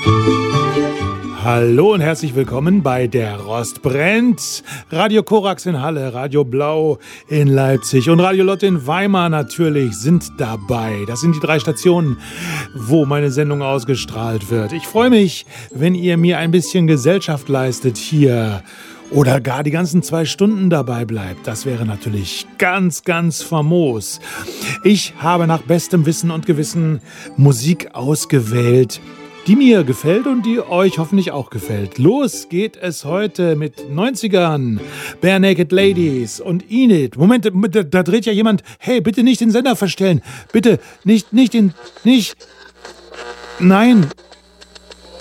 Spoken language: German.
Hallo und herzlich willkommen bei Der Rost brennt. Radio Korax in Halle, Radio Blau in Leipzig und Radio Lotte in Weimar natürlich sind dabei. Das sind die 3 Stationen, wo meine Sendung ausgestrahlt wird. Ich freue mich, wenn ihr mir ein bisschen Gesellschaft leistet hier oder gar die ganzen 2 Stunden dabei bleibt. Das wäre natürlich ganz, ganz famos. Ich habe nach bestem Wissen und Gewissen Musik ausgewählt, die mir gefällt und die euch hoffentlich auch gefällt. Los geht es heute mit 90ern, Bare Naked Ladies und Enid. Moment, da dreht ja jemand. Hey, bitte nicht den Sender verstellen. Bitte, nicht. Nein.